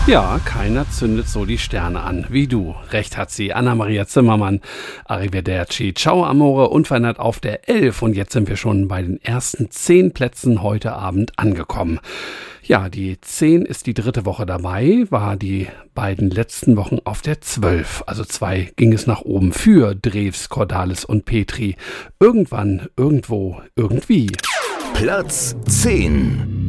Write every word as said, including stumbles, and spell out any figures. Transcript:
Ja, keiner zündet so die Sterne an wie du. Recht hat sie, Anna-Maria Zimmermann. Arrivederci, ciao amore, unverändert auf der elf. Und jetzt sind wir schon bei den ersten zehn Plätzen heute Abend angekommen. Ja, die zehn ist die dritte Woche dabei, war die beiden letzten Wochen auf der zwölf. Also zwei ging es nach oben für Drews, Cordalis und Petri. Irgendwann, irgendwo, irgendwie. Platz zehn.